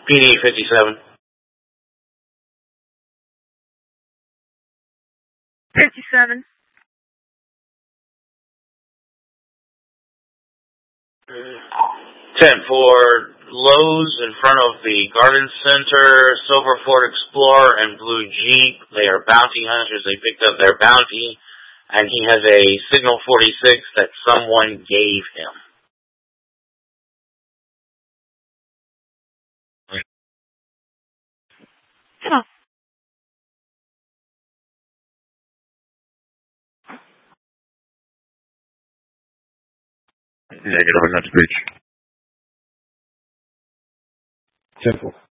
PD 57. 57. 10 for Lowe's in front of the Garden Center, silver Ford Explorer and blue Jeep. They are bounty hunters. They picked up their bounty, and he has a Signal 46 that someone gave him. Huh. Negative, not to breach. 10-4.